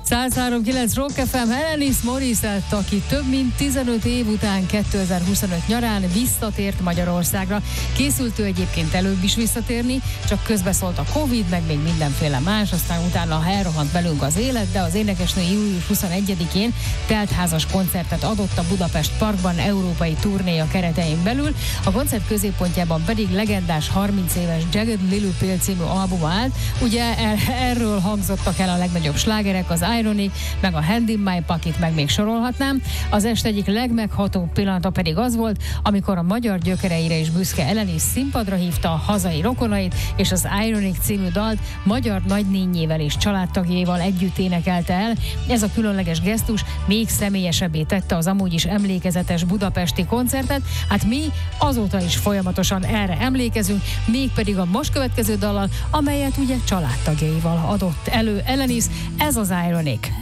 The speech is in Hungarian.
103.9 Rock FM, Alanis Morissette, aki több mint 15 év után 2025 nyarán visszatért Magyarországra. Készült ő egyébként előbb is visszatérni, csak közbeszólt a Covid, meg még mindenféle más, aztán utána elrohant belünk az élet, de az énekesnő július 21-én teltházas koncertet adott a Budapest Parkban európai turnéja keretein belül. A koncert középpontjában pedig legendás 30 éves Jagged Little Pill című albuma állt. Ugye erről hangzottak el a legnagyobb slágerek, az Ironic, meg a Hand in My Pocket, meg még sorolhatnám. Az este egyik legmeghatóbb pillanata pedig az volt, amikor a magyar gyökereire is büszke Alanis színpadra hívta a hazai rokonait, és az Ironic című dalt magyar nagynényével és családtagjaival együtt énekelte el. Ez a különleges gesztus még személyesebbé tette az amúgy is emlékezetes budapesti koncertet. Hát mi azóta is folyamatosan erre emlékezünk, mégpedig a most következő dallal, amelyet ugye családtagjaival adott elő Alanis, ez az Ironic.